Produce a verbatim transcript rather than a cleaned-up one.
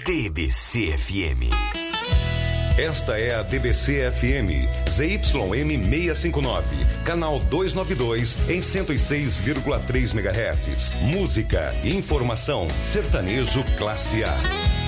D B C F M. Esta é a D B C F M, Z Y M seiscentos e cinquenta e nove, canal duzentos e noventa e dois, em cento e seis vírgula três megahertz. Música, informação, sertanejo classe A.